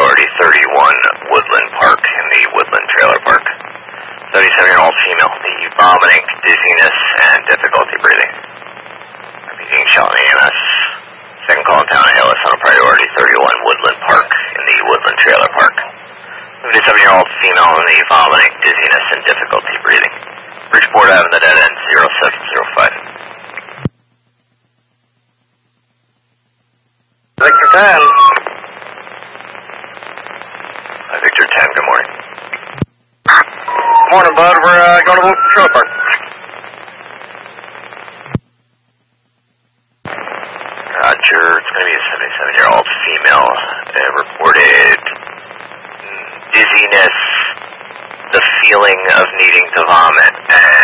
priority 31 Woodland Park in the Woodland Trailer Park. 37-year-old female, the vomiting, dizziness, and difficulty breathing. Repeating Charlotte EMS. Second call in town, ALS on a priority 31 Woodland Park in the Woodland Trailer Park. 57-year-old female in the vomiting, dizziness, and difficulty breathing. Bridgeport Avenue, dead end 0705. Victor 10. Hi, Victor 10, good morning. Morning, bud. We're going to Woodland Trailer Park. Roger, it's going to be a 77-year-old female. Reported dizziness, the feeling of needing to vomit, and